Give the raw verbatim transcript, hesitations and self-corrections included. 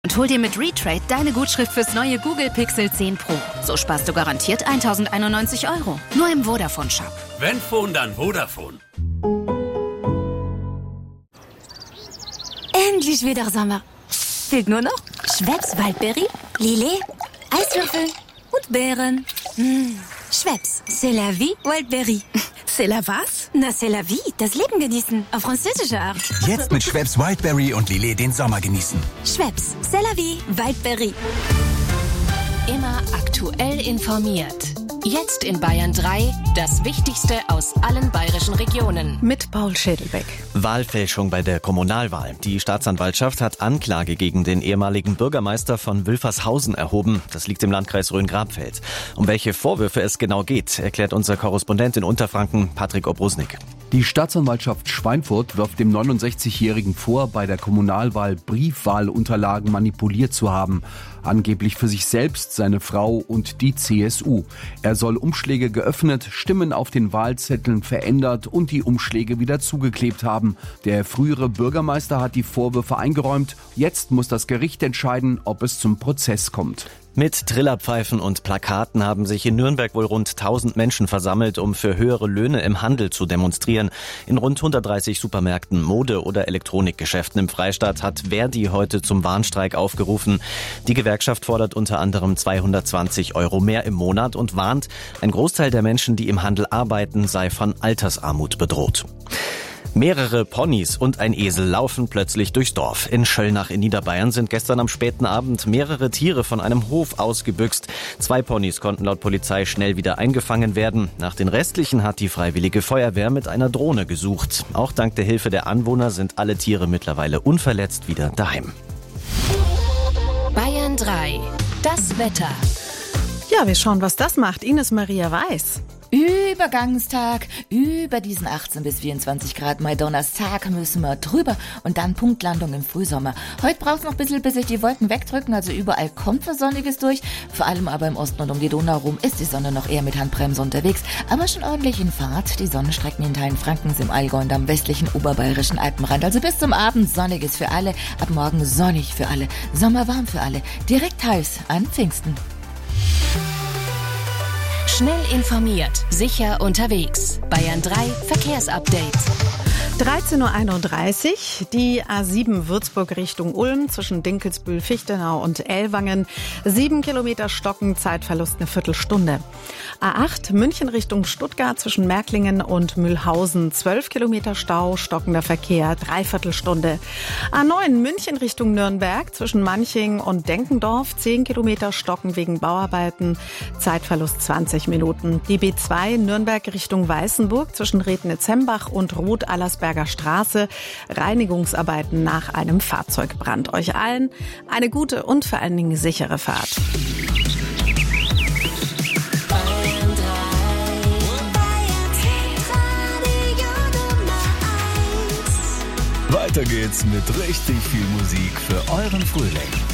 Und hol dir mit Retrade deine Gutschrift fürs neue Google Pixel zehn Pro. So sparst du garantiert tausendeinundneunzig Euro. Nur im Vodafone-Shop. Wenn Phone, dann Vodafone. Endlich wieder Sommer. Fehlt nur noch Schweppes Waldbeere, Lillet, Eiswürfel und Beeren. Mmh. Schweppes, c'est la vie, Wildberry. C'est la was? Na, c'est la vie, das Leben genießen. Auf französische Art. Jetzt mit Schweppes Wildberry und Lillet den Sommer genießen. Schweppes, c'est la vie, Wildberry. Immer aktuell informiert. Jetzt in Bayern drei, das Wichtigste aus allen bayerischen Regionen. Mit Paul Schädelbeck. Wahlfälschung bei der Kommunalwahl. Die Staatsanwaltschaft hat Anklage gegen den ehemaligen Bürgermeister von Wülfershausen erhoben. Das liegt im Landkreis Rhön-Grabfeld. Um welche Vorwürfe es genau geht, erklärt unser Korrespondent in Unterfranken, Patrick Obrusnik. Die Staatsanwaltschaft Schweinfurt wirft dem neunundsechzigjährigen vor, bei der Kommunalwahl Briefwahlunterlagen manipuliert zu haben. Angeblich für sich selbst, seine Frau und die C S U. Er soll Umschläge geöffnet, Stimmen auf den Wahlzetteln verändert und die Umschläge wieder zugeklebt haben. Der frühere Bürgermeister hat die Vorwürfe eingeräumt. Jetzt muss das Gericht entscheiden, ob es zum Prozess kommt. Mit Trillerpfeifen und Plakaten haben sich in Nürnberg wohl rund tausend Menschen versammelt, um für höhere Löhne im Handel zu demonstrieren. In rund hundertdreißig Supermärkten, Mode- oder Elektronikgeschäften im Freistaat hat Verdi heute zum Warnstreik aufgerufen. Die Gewerkschaft fordert unter anderem zweihundertzwanzig Euro mehr im Monat und warnt, ein Großteil der Menschen, die im Handel arbeiten, sei von Altersarmut bedroht. Mehrere Ponys und ein Esel laufen plötzlich durchs Dorf. In Schöllnach in Niederbayern sind gestern am späten Abend mehrere Tiere von einem Hof ausgebüxt. Zwei Ponys konnten laut Polizei schnell wieder eingefangen werden. Nach den restlichen hat die Freiwillige Feuerwehr mit einer Drohne gesucht. Auch dank der Hilfe der Anwohner sind alle Tiere mittlerweile unverletzt wieder daheim. Bayern drei, das Wetter. Ja, wir schauen, was das macht. Ines Maria Weiß. Übergangstag, über diesen achtzehn bis vierundzwanzig Grad Mai Donnerstag müssen wir drüber und dann Punktlandung im Frühsommer. Heute braucht es noch ein bisschen, bis sich die Wolken wegdrücken, also überall kommt was Sonniges durch. Vor allem aber im Osten und um die Donau rum ist die Sonne noch eher mit Handbremse unterwegs, aber schon ordentlich in Fahrt. Die Sonnenstrecken in Teilen Frankens, im Allgäu und am westlichen oberbayerischen Alpenrand. Also bis zum Abend sonniges für alle, ab morgen sonnig für alle, sommerwarm für alle, direkt heiß an Pfingsten. Schnell informiert, sicher unterwegs. Bayern drei Verkehrsupdate. dreizehn Uhr einunddreißig, die A sieben Würzburg Richtung Ulm zwischen Dinkelsbühl, Fichtenau und Ellwangen. Sieben Kilometer Stocken, Zeitverlust eine Viertelstunde. A acht München Richtung Stuttgart zwischen Märklingen und Mühlhausen. Zwölf Kilometer Stau, stockender Verkehr, Dreiviertelstunde. A neun München Richtung Nürnberg zwischen Manching und Denkendorf. Zehn Kilometer Stocken wegen Bauarbeiten, Zeitverlust zwanzig Minuten. Die B zwei Nürnberg Richtung Weißenburg zwischen Rednitz-Hembach und Roth-Allersberger Straße. Reinigungsarbeiten nach einem Fahrzeugbrand. Euch allen eine gute und vor allen Dingen sichere Fahrt. Weiter geht's mit richtig viel Musik für euren Frühling.